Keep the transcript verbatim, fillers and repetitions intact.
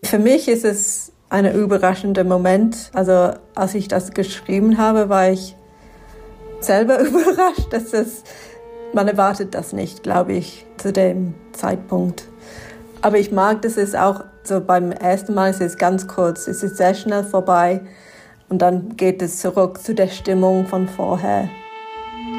Für mich ist es ein überraschender Moment. Also als ich das geschrieben habe, war ich selber überrascht, dass es, man erwartet das nicht, glaube ich, zu dem Zeitpunkt. Aber ich mag, dass es auch so beim ersten Mal, es ist ganz kurz, es ist sehr schnell vorbei und dann geht es zurück zu der Stimmung von vorher.